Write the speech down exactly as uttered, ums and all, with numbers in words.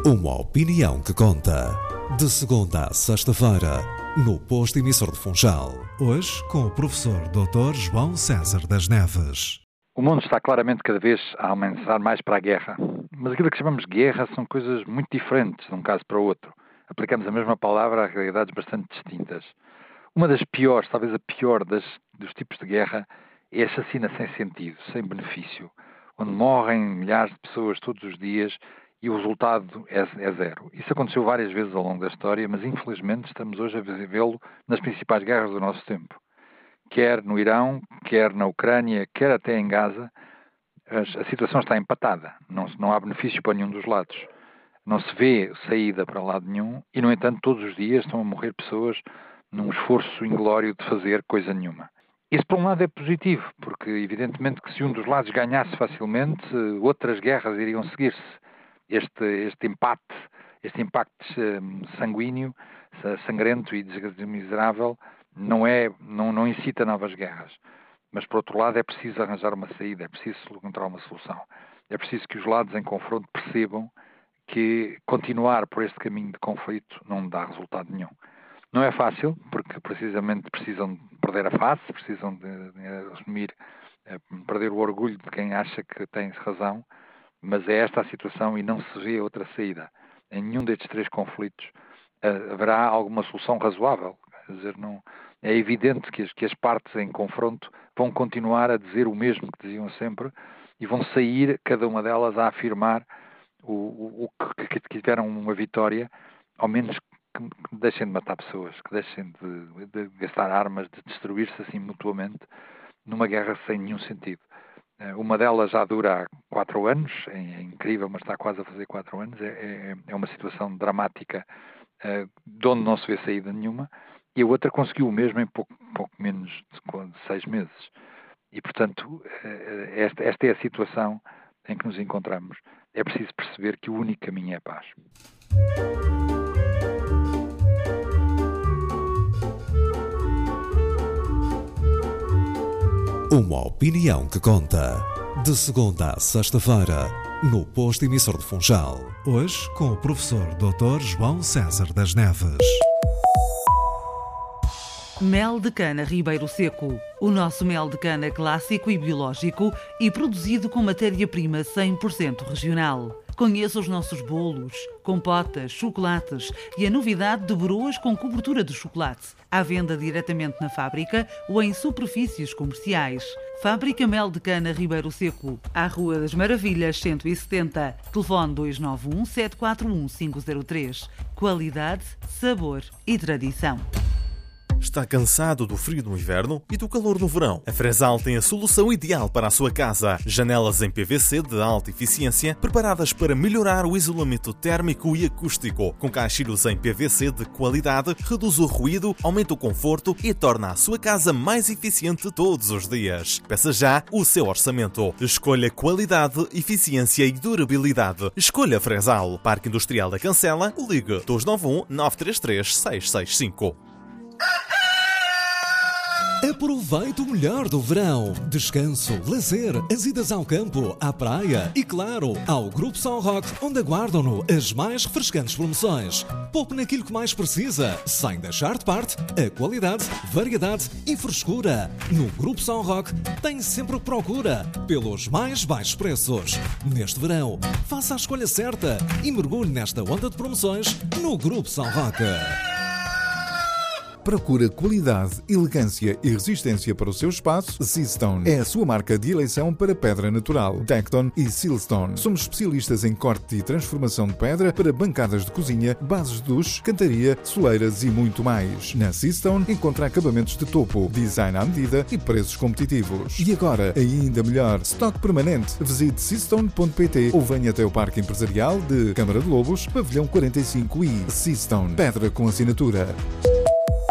Uma opinião que conta. De segunda a sexta-feira, no posto emissor de Funchal. Hoje, com o professor doutor João César das Neves. O mundo está claramente cada vez a avançar mais para a guerra. Mas aquilo que chamamos de guerra são coisas muito diferentes de um caso para o outro. Aplicamos a mesma palavra a realidades bastante distintas. Uma das piores, talvez a pior das, dos tipos de guerra, é a chacina sem sentido, sem benefício, onde morrem milhares de pessoas todos os dias e o resultado é, é zero. Isso aconteceu várias vezes ao longo da história, mas infelizmente estamos hoje a vê-lo nas principais guerras do nosso tempo. Quer no Irão, quer na Ucrânia, quer até em Gaza, a situação está empatada. Não, não há benefício para nenhum dos lados. Não se vê saída para lado nenhum e, no entanto, todos os dias estão a morrer pessoas num esforço inglório de fazer coisa nenhuma. Isso, por um lado, é positivo, porque, evidentemente, que se um dos lados ganhasse facilmente, outras guerras iriam seguir-se. Este, este empate, este impacto sanguíneo, sangrento e miserável, não, é, não, não incita novas guerras. Mas, por outro lado, é preciso arranjar uma saída, é preciso encontrar uma solução. É preciso que os lados em confronto percebam que continuar por este caminho de conflito não dá resultado nenhum. Não é fácil, porque precisamente precisam perder a face, precisam de, de assumir, perder o orgulho de quem acha que tem razão, mas é esta a situação e não se vê outra saída. Em nenhum destes três conflitos uh, haverá alguma solução razoável. Quer dizer, não, é evidente que as, que as partes em confronto vão continuar a dizer o mesmo que diziam sempre e vão sair, cada uma delas, a afirmar o, o, o que, que tiveram uma vitória, ao menos que, que deixem de matar pessoas, que deixem de, de gastar armas, de destruir-se assim mutuamente, numa guerra sem nenhum sentido. Uma delas já dura há quatro anos, é incrível, mas está quase a fazer quatro anos, é, é, é uma situação dramática uh, de onde não se vê saída nenhuma, e a outra conseguiu o mesmo em pouco, pouco menos de, de seis meses. E, portanto, uh, esta, esta é a situação em que nos encontramos. É preciso perceber que o único caminho é a paz. Uma opinião que conta. De segunda a sexta-feira, no posto emissor de Funchal. Hoje, com o professor doutor João César das Neves. Mel de cana Ribeiro Seco. O nosso mel de cana clássico e biológico e produzido com matéria-prima cem por cento regional. Conheça os nossos bolos, compotas, chocolates e a novidade de broas com cobertura de chocolate. À venda diretamente na fábrica ou em superfícies comerciais. Fábrica Mel de Cana Ribeiro Seco, à Rua das Maravilhas cento e setenta. Telefone dois nove um, sete quatro um, cinco zero três. Qualidade, sabor e tradição. Está cansado do frio no inverno e do calor no verão? A Fresal tem a solução ideal para a sua casa. Janelas em P V C de alta eficiência, preparadas para melhorar o isolamento térmico e acústico. Com caixilhos em P V C de qualidade, reduz o ruído, aumenta o conforto e torna a sua casa mais eficiente todos os dias. Peça já o seu orçamento. Escolha qualidade, eficiência e durabilidade. Escolha Fresal. Parque Industrial da Cancela. Ligue dois nove um, nove três três, seis seis cinco. Aproveite o melhor do verão. Descanso, lazer, as idas ao campo, à praia e, claro, ao Grupo São Roque, onde aguardam-no as mais refrescantes promoções. Poupe naquilo que mais precisa, sem deixar de parte a qualidade, variedade e frescura. No Grupo São Roque tem sempre o que procura, pelos mais baixos preços. Neste verão, faça a escolha certa e mergulhe nesta onda de promoções no Grupo São Roque. Procura qualidade, elegância e resistência para o seu espaço? Seastone é a sua marca de eleição para pedra natural. Tecton e Sealstone. Somos especialistas em corte e transformação de pedra para bancadas de cozinha, bases de duche, cantaria, soleiras e muito mais. Na Seastone encontra acabamentos de topo, design à medida e preços competitivos. E agora, ainda melhor, estoque permanente. Visite seastone ponto pt ou venha até o Parque Empresarial de Câmara de Lobos, Pavilhão quarenta e cinco e Seastone. Pedra com assinatura.